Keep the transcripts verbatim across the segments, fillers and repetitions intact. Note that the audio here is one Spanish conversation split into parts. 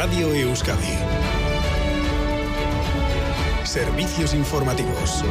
Radio Euskadi. Servicios informativos.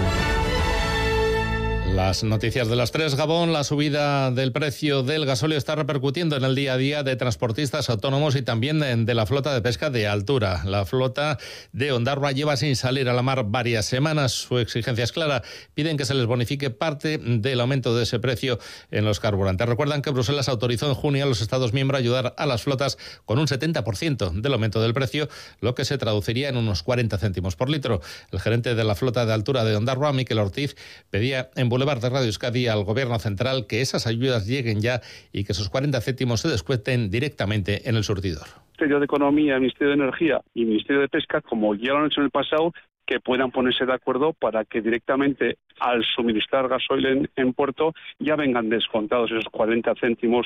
Las noticias de las tres. Gabón, la subida del precio del gasóleo está repercutiendo en el día a día de transportistas autónomos y también de, de la flota de pesca de altura. La flota de Ondarroa lleva sin salir a la mar varias semanas. Su exigencia es clara. Piden que se les bonifique parte del aumento de ese precio en los carburantes. Recuerdan que Bruselas autorizó en junio a los Estados miembros a ayudar a las flotas con un setenta por ciento del aumento del precio, lo que se traduciría en unos cuarenta céntimos por litro. El gerente de la flota de altura de Ondarroa, Mikel Ortiz, pedía en Boulevard de Radio Euskadi al Gobierno central que esas ayudas lleguen ya y que esos cuarenta céntimos se descuenten directamente en el surtidor. Ministerio de Economía, Ministerio de Energía y Ministerio de Pesca, como ya lo han hecho en el pasado, que puedan ponerse de acuerdo para que directamente al suministrar gasoil en, en puerto ya vengan descontados esos cuarenta céntimos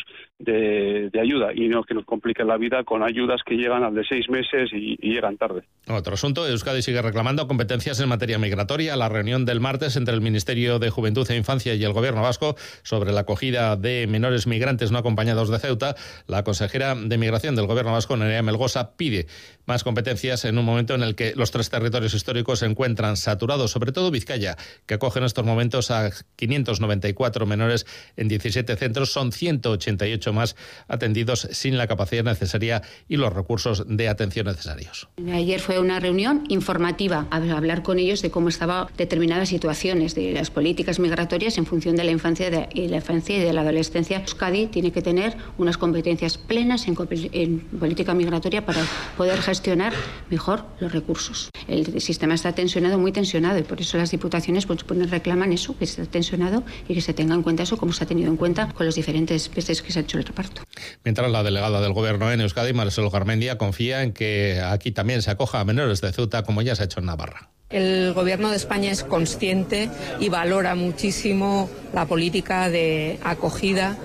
de, de ayuda y no que nos compliquen la vida con ayudas que llegan al de seis meses y, y llegan tarde. Otro asunto, Euskadi sigue reclamando competencias en materia migratoria. La reunión del martes entre el Ministerio de Juventud e Infancia y el Gobierno vasco sobre la acogida de menores migrantes no acompañados de Ceuta, la consejera de Migración del Gobierno vasco, Nerea Melgosa, pide más competencias en un momento en el que los tres territorios históricos se encuentran saturados, sobre todo Vizcaya, que acoge en estos momentos a quinientos noventa y cuatro menores en diecisiete centros. Son ciento ochenta y ocho más atendidos sin la capacidad necesaria y los recursos de atención necesarios. Ayer fue una reunión informativa, a hablar con ellos de cómo estaban determinadas situaciones de las políticas migratorias en función de la infancia de, y la infancia y de la adolescencia. Euskadi tiene que tener unas competencias plenas en, en política migratoria para poder gestionar mejor los recursos. El sistema está tensionado, muy tensionado, y por eso las diputaciones pues, reclaman eso, que esté tensionado y que se tenga en cuenta eso como se ha tenido en cuenta con los diferentes veces que se ha hecho el reparto. Mientras, la delegada del Gobierno en Euskadi, Marcelo Garmendia, confía en que aquí también se acoja a menores de Ceuta como ya se ha hecho en Navarra. El Gobierno de España es consciente y valora muchísimo la política de acogida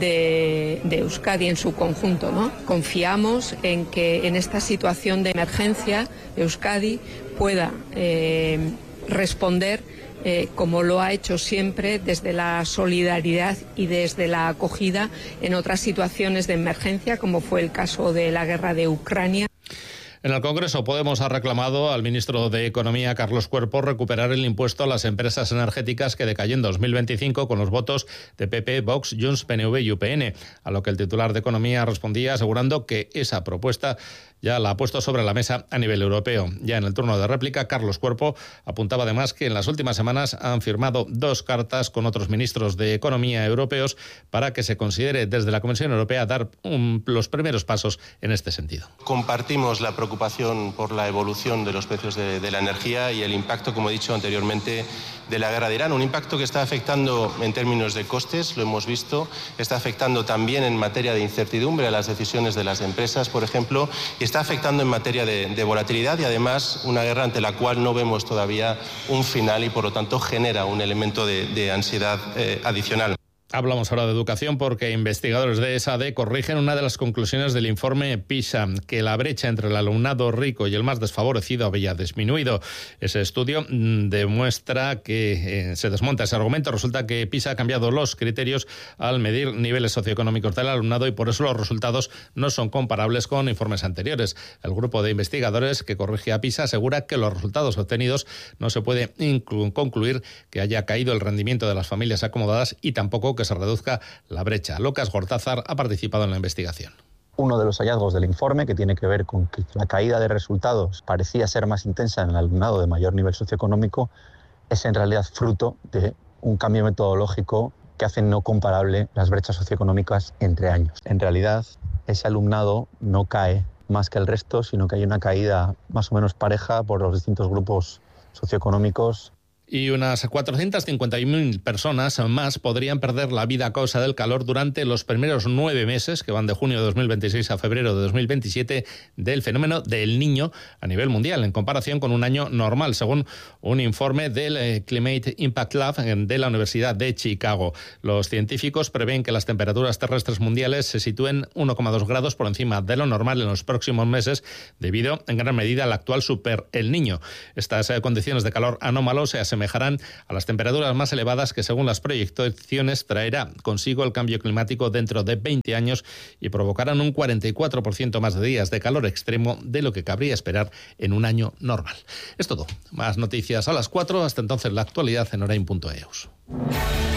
de, de Euskadi en su conjunto, ¿no? Confiamos en que en esta situación de emergencia Euskadi pueda eh, responder eh, como lo ha hecho siempre desde la solidaridad y desde la acogida en otras situaciones de emergencia, como fue el caso de la guerra de Ucrania. En el Congreso, Podemos ha reclamado al ministro de Economía, Carlos Cuerpo, recuperar el impuesto a las empresas energéticas que decayó en dos mil veinticinco con los votos de P P, Vox, Junts, P N V y U P N, a lo que el titular de Economía respondía asegurando que esa propuesta ya la ha puesto sobre la mesa a nivel europeo. Ya en el turno de réplica, Carlos Cuerpo apuntaba además que en las últimas semanas han firmado dos cartas con otros ministros de Economía europeos para que se considere desde la Comisión Europea dar un, los primeros pasos en este sentido. Compartimos la preocupación por la evolución de los precios de, de la energía y el impacto, como he dicho anteriormente, de la guerra de Irán. Un impacto que está afectando en términos de costes, lo hemos visto, está afectando también en materia de incertidumbre a las decisiones de las empresas, por ejemplo, y está afectando en materia de, de volatilidad y además una guerra ante la cual no vemos todavía un final y por lo tanto genera un elemento de, de ansiedad eh, adicional. Hablamos ahora de educación porque investigadores de ESADE corrigen una de las conclusiones del informe PISA, que la brecha entre el alumnado rico y el más desfavorecido había disminuido. Ese estudio demuestra que eh, se desmonta ese argumento. Resulta que PISA ha cambiado los criterios al medir niveles socioeconómicos del alumnado y por eso los resultados no son comparables con informes anteriores. El grupo de investigadores que corrige a PISA asegura que los resultados obtenidos no se puede concluir que haya caído el rendimiento de las familias acomodadas y tampoco que se reduzca la brecha. Lucas Gortázar ha participado en la investigación. Uno de los hallazgos del informe, que tiene que ver con que la caída de resultados parecía ser más intensa en el alumnado de mayor nivel socioeconómico, es en realidad fruto de un cambio metodológico que hace no comparable las brechas socioeconómicas entre años. En realidad, ese alumnado no cae más que el resto, sino que hay una caída más o menos pareja por los distintos grupos socioeconómicos. Y unas cuatrocientas cincuenta mil personas más podrían perder la vida a causa del calor durante los primeros nueve meses, que van de junio de dos mil veintiséis a febrero de dos mil veintisiete, del fenómeno del Niño a nivel mundial, en comparación con un año normal, según un informe del Climate Impact Lab de la Universidad de Chicago. Los científicos prevén que las temperaturas terrestres mundiales se sitúen uno coma dos grados por encima de lo normal en los próximos meses, debido en gran medida al actual super El Niño. Estas condiciones de calor anómalo se aseguran asemejarán a las temperaturas más elevadas que, según las proyecciones, traerá consigo el cambio climático dentro de veinte años y provocarán un cuarenta y cuatro por ciento más de días de calor extremo de lo que cabría esperar en un año normal. Es todo. Más noticias a las cuatro. Hasta entonces, la actualidad en orain punto eus.